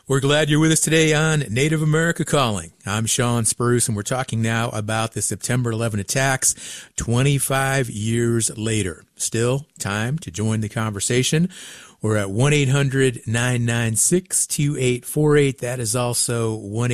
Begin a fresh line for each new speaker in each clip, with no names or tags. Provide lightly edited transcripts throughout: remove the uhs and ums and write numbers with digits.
We're glad you're with us today on Native America Calling. I'm Sean Spruce, and we're talking now about the September 11 attacks 25 years later. Still time to join the conversation. We're at 1-800-996-2848. That is also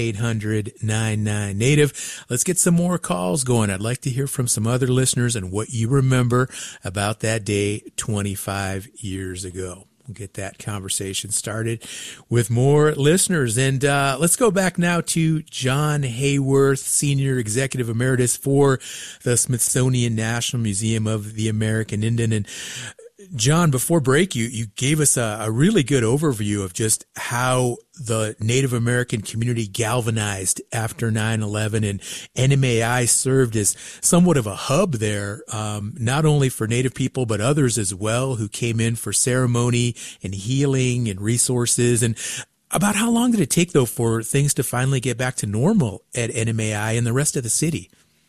1-800-99-NATIVE. Let's get some more calls going. I'd like to hear from some other listeners and what you remember about that day 25 years ago. We'll get that conversation started with more listeners. And let's go back now to John Hayworth, Senior Executive Emeritus for the Smithsonian National Museum of the American Indian. And John, before break, you gave us a really good overview of just how the Native American community galvanized after 9/11, and NMAI served as somewhat of a hub there, not only for Native people, but others as well who came in for ceremony and healing and resources. And about how long did it take, though, for things to finally get back to normal at NMAI and the rest of the city?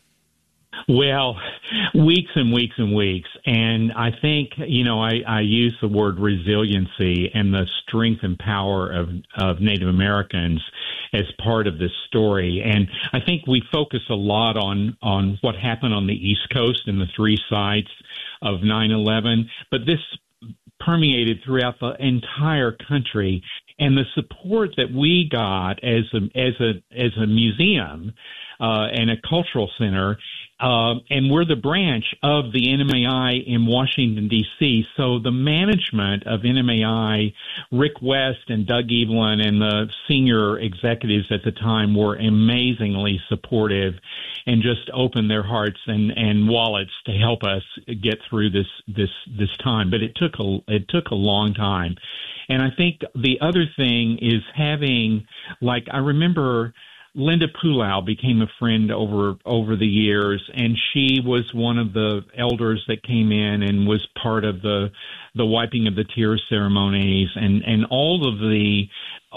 Well, weeks and weeks and weeks. And I think, I use the word resiliency and the strength and power of Native Americans as part of this story. And I think we focus a lot on what happened on the East Coast and the three sites of 9/11, but this permeated throughout the entire country. And the support that we got as a museum and a cultural center, and we're the branch of the NMAI in Washington, D.C. So the management of NMAI, Rick West and Doug Evelyn and the senior executives at the time were amazingly supportive and just opened their hearts and wallets to help us get through this time. But it took a long time. And I think the other thing is having, I remember Linda Pulau became a friend over the years, and she was one of the elders that came in and was part of the wiping of the tears ceremonies and all of the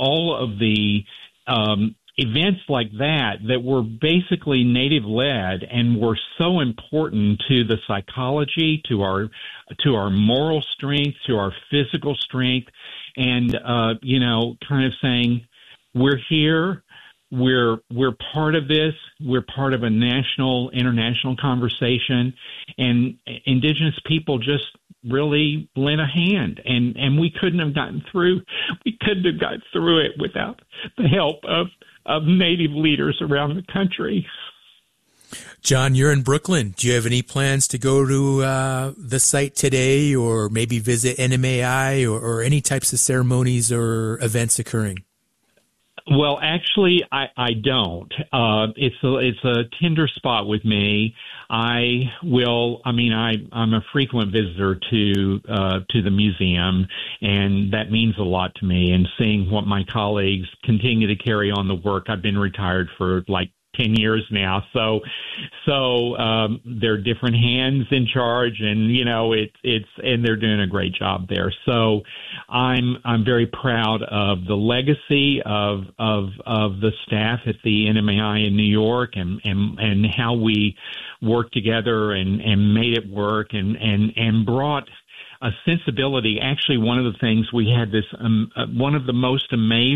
events like that were basically Native led and were so important to the psychology, to our moral strength, to our physical strength, and kind of saying, we're here. We're part of this. We're part of a international conversation, and Indigenous people just really lent a hand, and we couldn't have gotten through. We couldn't have gotten through it without the help of Native leaders around the country.
John, you're in Brooklyn. Do you have any plans to go to the site today, or maybe visit NMAI or any types of ceremonies or events occurring?
Well, actually, I don't. It's a tender spot with me. I'm a frequent visitor to the museum, and that means a lot to me. And seeing what my colleagues continue to carry on the work. I've been retired for 10 years now. So there are different hands in charge, and and they're doing a great job there. So I'm very proud of the legacy of the staff at the NMAI in New York and how we worked together and made it work and brought a sensibility. Actually, one of the things we had one of the most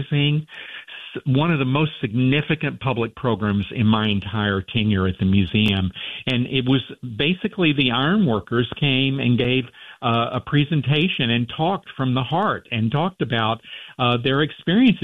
significant public programs in my entire tenure at the museum. And it was basically the ironworkers came and gave a presentation and talked from the heart and talked about their experiences